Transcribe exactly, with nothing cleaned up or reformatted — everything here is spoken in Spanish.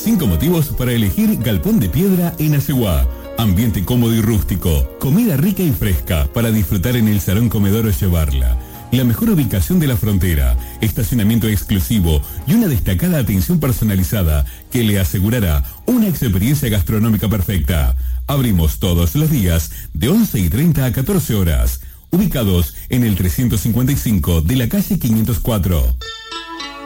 cinco motivos para elegir Galpón de Piedra en Asegua. Ambiente cómodo y rústico, comida rica y fresca para disfrutar en el salón comedor o llevarla. La mejor ubicación de la frontera, estacionamiento exclusivo y una destacada atención personalizada que le asegurará una experiencia gastronómica perfecta. Abrimos todos los días de once y treinta a catorce horas. Ubicados en el trescientos cincuenta y cinco de la calle quinientos cuatro.